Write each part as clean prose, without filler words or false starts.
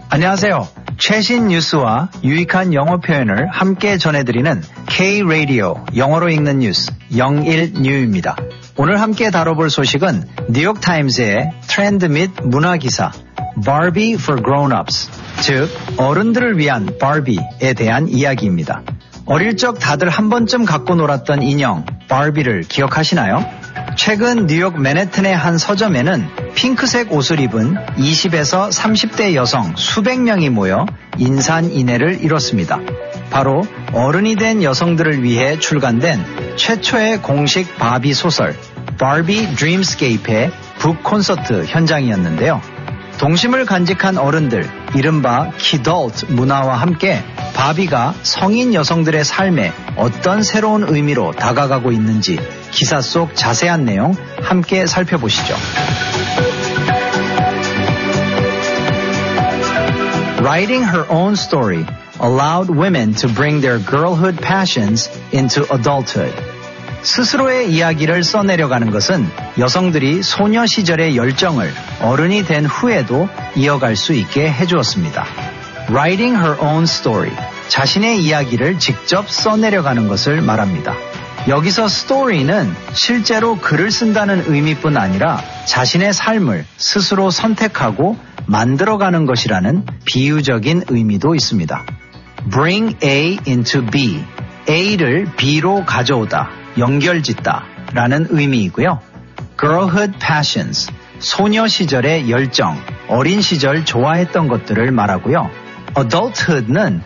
안녕하세요. 최신 뉴스와 유익한 영어 표현을 함께 전해드리는 K-Radio 영어로 읽는 뉴스 01뉴입니다. 오늘 함께 다뤄볼 소식은 뉴욕타임즈의 트렌드 및 문화 기사 Barbie for Grown-ups, 즉 어른들을 위한 바비에 대한 이야기입니다. 어릴 적 다들 한 번쯤 갖고 놀았던 인형 바비를 기억하시나요? 최근 뉴욕 맨해튼의 한 서점에는 핑크색 옷을 입은 20에서 30대 여성 수백 명이 모여 인산인해를 이뤘습니다. 바로 어른이 된 여성들을 위해 출간된 최초의 공식 바비 소설 Barbie Dreamscape의 북 콘서트 현장이었는데요. 동심을 간직한 어른들, 이른바 키덜트 문화와 함께 바비가 성인 여성들의 삶에 어떤 새로운 의미로 다가가고 있는지 기사 속 자세한 내용 함께 살펴보시죠. Writing her own story allowed women to bring their girlhood passions into adulthood. 스스로의 이야기를 써내려가는 것은 여성들이 소녀 시절의 열정을 어른이 된 후에도 이어갈 수 있게 해주었습니다. Writing her own story, 자신의 이야기를 직접 써내려가는 것을 말합니다. 여기서 story는 실제로 글을 쓴다는 의미뿐 아니라 자신의 삶을 스스로 선택하고 만들어가는 것이라는 비유적인 의미도 있습니다. Bring A into B, A를 B로 가져오다, 연결짓다 라는 의미이고요. Girlhood passions, 소녀 시절의 열정, 어린 시절 좋아했던 것들을 말하고요. Adulthood는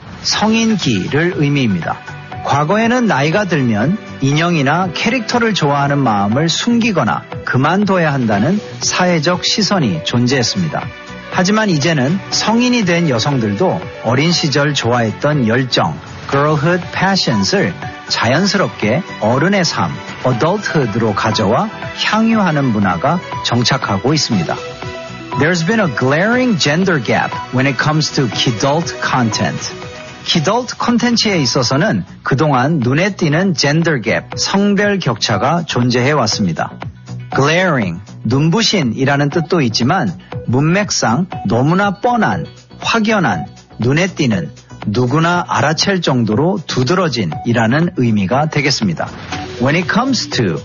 성인기를 의미입니다. 과거에는 나이가 들면 인형이나 캐릭터를 좋아하는 마음을 숨기거나 그만둬야 한다는 사회적 시선이 존재했습니다. 하지만 이제는 성인이 된 여성들도 어린 시절 좋아했던 열정, girlhood passions을 자연스럽게 어른의 삶, adulthood로 가져와 향유하는 문화가 정착하고 있습니다. There's been a glaring gender gap when it comes to kidult content. kidult 콘텐츠에 있어서는 그동안 눈에 띄는 gender gap, 성별 격차가 존재해 왔습니다. glaring, 눈부신이라는 뜻도 있지만 문맥상 너무나 뻔한, 확연한, 눈에 띄는, 누구나 알아챌 정도로 두드러진이라는 의미가 되겠습니다. When it comes to,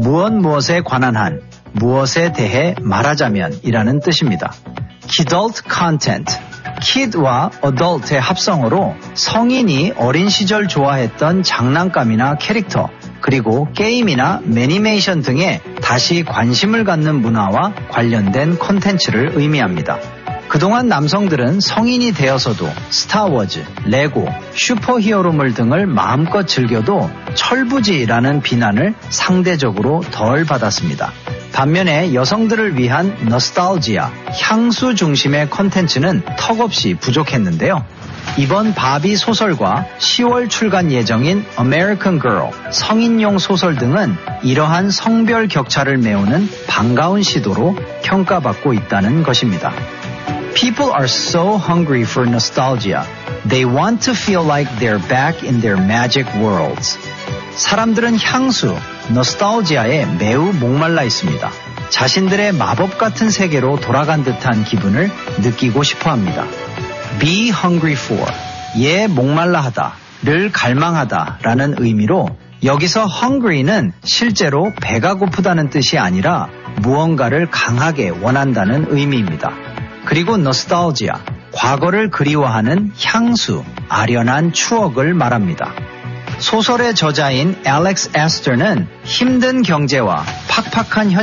무엇에 관한 한, 무엇에 대해 말하자면 이라는 뜻입니다. kidult content, kid와 adult의 합성어로 성인이 어린 시절 좋아했던 장난감이나 캐릭터, 그리고 게임이나 애니메이션 등에 다시 관심을 갖는 문화와 관련된 콘텐츠를 의미합니다. 그동안 남성들은 성인이 되어서도 스타워즈, 레고, 슈퍼히어로물 등을 마음껏 즐겨도 철부지라는 비난을 상대적으로 덜 받았습니다. 반면에 여성들을 위한 노스탈지아, 향수 중심의 콘텐츠는 턱없이 부족했는데요. 이번 바비 소설과 10월 출간 예정인 American Girl, 성인용 소설 등은 이러한 성별 격차를 메우는 반가운 시도로 평가받고 있다는 것입니다. People are so hungry for nostalgia. They want to feel like they're back in their magic worlds. 사람들은 향수, 노스탈지아에 매우 목말라 있습니다. 자신들의 마법 같은 세계로 돌아간 듯한 기분을 느끼고 싶어 합니다. Be hungry for, 예 목말라 하다를 갈망하다 라는 의미로 여기서 hungry는 실제로 배가 고프다는 뜻이 아니라 무언가를 강하게 원한다는 의미입니다. 그리고 nostalgia, 과거를 그리워하는 향수, 아련한 추억을 말합니다. 소설의 저자인 알렉스 에스터는 힘든 경제와 팍팍한